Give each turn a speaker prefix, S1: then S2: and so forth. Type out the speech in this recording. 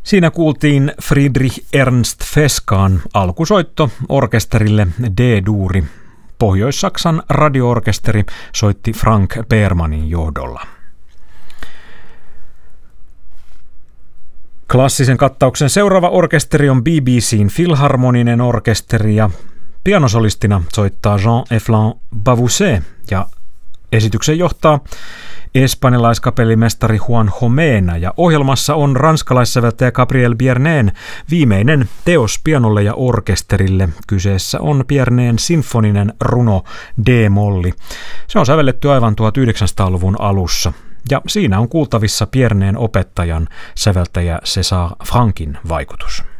S1: Siinä kuultiin Friedrich Ernst Feskaan alkusoitto orkesterille D-duuri. Pohjois-Saksan radio-orkesteri soitti Frank Peermanin johdolla. Klassisen kattauksen seuraava orkesteri on BBC:n Filharmoninen orkesteri ja pianosolistina soittaa Jean-Eflain Bavousset ja esityksen johtaa espanjalaiskapellimestari Juan Jomena ja ohjelmassa on ranskalaissäveltäjä Gabriel Biernén viimeinen teos pianolle ja orkesterille. Kyseessä on Biernén sinfoninen runo D-molli. Se on sävelletty aivan 1900-luvun alussa ja siinä on kuultavissa Biernén opettajan säveltäjä César Franquin vaikutus.